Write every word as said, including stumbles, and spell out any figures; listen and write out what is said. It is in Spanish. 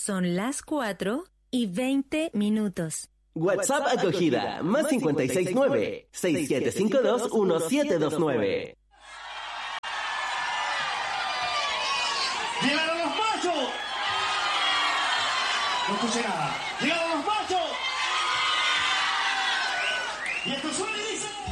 Son las cuatro y veinte minutos. WhatsApp acogida, más cinco seis nueve, seis siete cinco dos, uno siete dos nueve. ¡Llegaron los machos! No escuché nada. ¡Llegaron los machos! Y esto suena y dice...